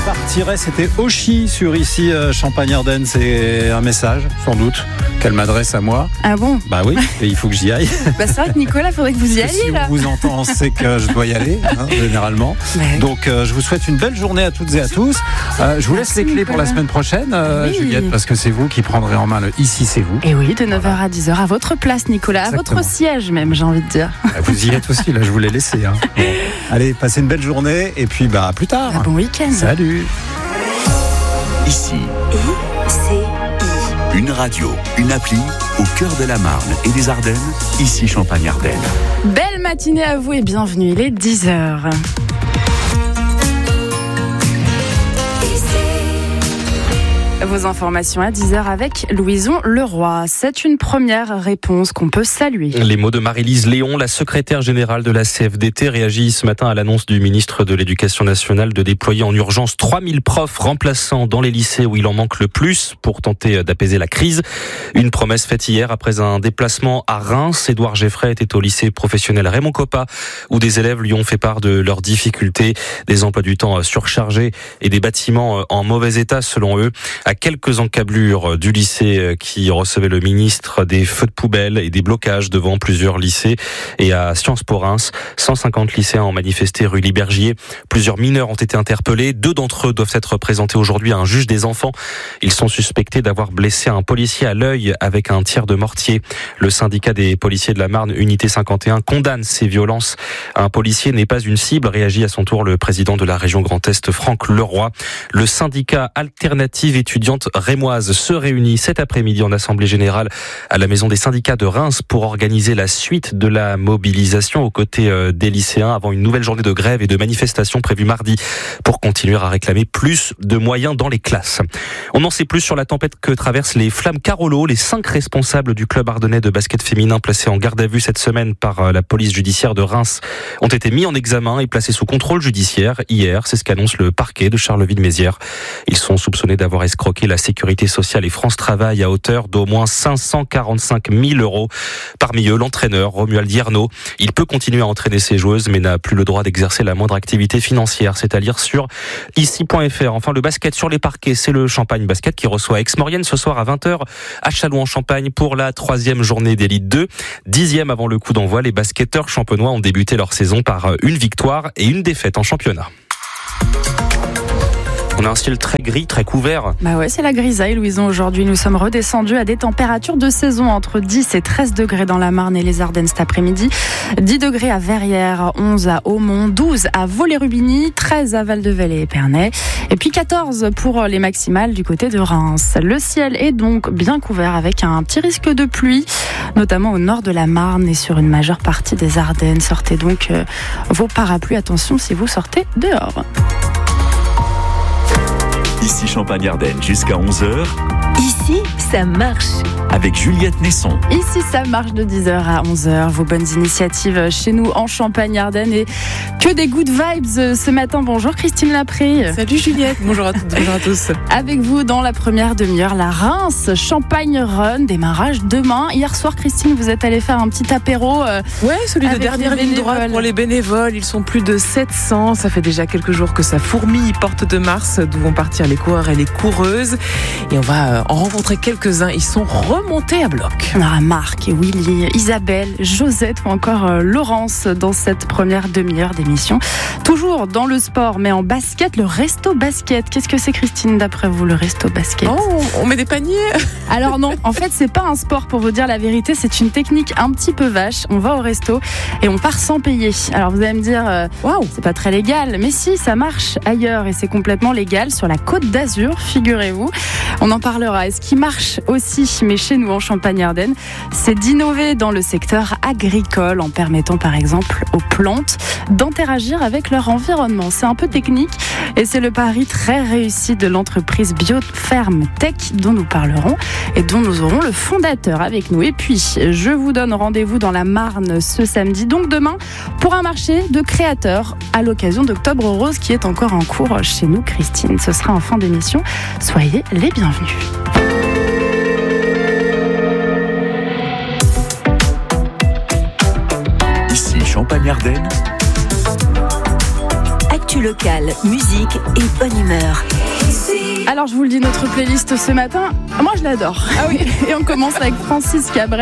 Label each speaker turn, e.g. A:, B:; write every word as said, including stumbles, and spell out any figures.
A: partirait, c'était Oshi sur ici euh, Champagne-Ardenne. C'est un message, sans doute, qu'elle m'adresse à moi.
B: Ah bon?
A: Bah oui, et il faut que j'y aille.
B: Bah c'est vrai que Nicolas, faudrait que vous y alliez
A: si
B: là.
A: Si on vous entend, c'est que je dois y aller, hein, généralement.
B: Ouais.
A: Donc euh, je vous souhaite une belle journée à toutes et à tous. Euh, je vous laisse
B: Merci,
A: les clés
B: Nicolas.
A: pour la semaine prochaine, euh,
B: Oui.
A: Juliette, parce que c'est vous qui prendrez en main le Ici c'est vous.
B: Et oui, de neuf heures à dix heures, à votre place Nicolas,
A: Exactement.
B: à votre siège même, j'ai envie de dire.
A: Bah, vous y êtes aussi, là je vous l'ai laissé. Hein. Bon. Allez, passez une belle journée et puis bah à plus tard.
B: Un bon week-end.
A: Salut.
C: Ici,
D: I C I.
C: une radio, une appli au cœur de la Marne et des Ardennes. Ici Champagne-Ardenne.
B: Belle matinée à vous et bienvenue, il est dix heures. Vos informations à dix heures avec Louison Leroy. C'est une première réponse qu'on peut saluer.
E: Les mots de Marie-Lise Léon, la secrétaire générale de la C F D T, réagit ce matin à l'annonce du ministre de l'Éducation nationale de déployer en urgence trois mille profs remplaçants dans les lycées où il en manque le plus pour tenter d'apaiser la crise. Une promesse faite hier après un déplacement à Reims. Édouard Geffray était au lycée professionnel Raymond Coppa où des élèves lui ont fait part de leurs difficultés, des emplois du temps surchargés et des bâtiments en mauvais état selon eux. À quelques encablures du lycée qui recevait le ministre, des feux de poubelle et des blocages devant plusieurs lycées. Et à Sciences Po Reims, cent cinquante lycéens ont manifesté rue Libergier. Plusieurs mineurs ont été interpellés. Deux d'entre eux doivent être présentés aujourd'hui à un juge des enfants. Ils sont suspectés d'avoir blessé un policier à l'œil avec un tir de mortier. Le syndicat des policiers de la Marne, Unité cinquante et un, condamne ces violences. Un policier n'est pas une cible, réagit à son tour le président de la région Grand Est, Franck Leroy. Le syndicat Alternative étudiante rémoise se réunit cet après-midi en assemblée générale à la maison des syndicats de Reims pour organiser la suite de la mobilisation aux côtés des lycéens avant une nouvelle journée de grève et de manifestation prévue mardi pour continuer à réclamer plus de moyens dans les classes. On en sait plus sur la tempête que traversent les Flammes Carolo. Les cinq responsables du club ardennais de basket féminin placés en garde à vue cette semaine par la police judiciaire de Reims ont été mis en examen et placés sous contrôle judiciaire hier. C'est ce qu'annonce le parquet de Charleville-Mézières. Ils sont soupçonnés d'avoir escroqué la Sécurité sociale et France Travail à hauteur d'au moins cinq cent quarante-cinq mille euros. Parmi eux, l'entraîneur Romuald Hiernaut. Il peut continuer à entraîner ses joueuses, mais n'a plus le droit d'exercer la moindre activité financière. C'est à lire sur ici point f r. Enfin, le basket sur les parquets, c'est le Champagne Basket qui reçoit Aix-Maurienne ce soir à vingt heures à Châlons-en-Champagne pour la troisième journée d'élite deux. Dixième avant le coup d'envoi, les basketteurs champenois ont débuté leur saison par une victoire et une défaite en championnat. On a un ciel très gris, très couvert.
B: Bah ouais, c'est la grisaille, Louison. Aujourd'hui, nous sommes redescendus à des températures de saison entre dix et treize degrés dans la Marne et les Ardennes cet après-midi. dix degrés à Verrières, onze à Aumont, douze à Vaux-les-Rubigny, treize à Val-de-Velle et Épernay. Et puis quatorze pour les maximales du côté de Reims. Le ciel est donc bien couvert avec un petit risque de pluie, notamment au nord de la Marne et sur une majeure partie des Ardennes. Sortez donc euh, vos parapluies. Attention si vous sortez dehors.
C: Ici Champagne-Ardenne jusqu'à onze heures
D: Ici, ça marche.
C: avec Juliette Nesson.
B: Ici, ça marche de dix heures à onze heures. Vos bonnes initiatives chez nous en Champagne-Ardenne et que des good vibes ce matin. Bonjour Christine Lapré.
F: Salut Juliette, bonjour à toutes, bonjour à tous.
B: Avec vous dans la première demi-heure, la Reims Champagne Run, démarrage demain. Hier soir, Christine, vous êtes allée faire un petit apéro. Euh,
F: Ouais, celui de
B: Avec
F: dernière
B: les
F: ligne droite
B: bénévoles.
F: pour les bénévoles. Ils sont plus de sept cents. Ça fait déjà quelques jours que ça fourmille porte de Mars, d'où vont partir les coureurs et les coureuses. Et on va en rencontrer quelques-uns. Ils sont remontés à bloc.
B: On aura Marc et Willy, Isabelle, Josette ou encore euh, Laurence dans cette première demi-heure d'émission. Toujours dans le sport, mais en basket, le resto basket. Qu'est-ce que c'est, Christine, d'après vous, le resto basket?
F: Oh, on met des paniers.
B: Alors non, en fait, c'est pas un sport, pour vous dire la vérité, c'est une technique un petit peu vache. On va au resto et on part sans payer. Alors vous allez me dire, euh, waouh, c'est pas très légal, mais si, ça marche ailleurs et c'est complètement légal sur la Côte d'Azur, figurez-vous. On en parlera. Et ce qui marche aussi, mais chez nous en Champagne-Ardenne, c'est d'innover dans le secteur agricole en permettant par exemple aux plantes d'interagir avec leur environnement. C'est un peu technique et c'est le pari très réussi de l'entreprise Bioferme Tech dont nous parlerons et dont nous aurons le fondateur avec nous. Et puis, je vous donne rendez-vous dans la Marne ce samedi, donc demain, pour un marché de créateurs à l'occasion d'Octobre Rose qui est encore en cours chez nous, Christine. Ce sera en fin d'émission. Soyez les bienvenus.
C: Ici Champagne-Ardenne.
D: Actu locale, musique et bonne humeur.
B: Alors je vous le dis, notre playlist ce matin, moi je l'adore. Ah oui. Et on commence avec Francis Cabrel.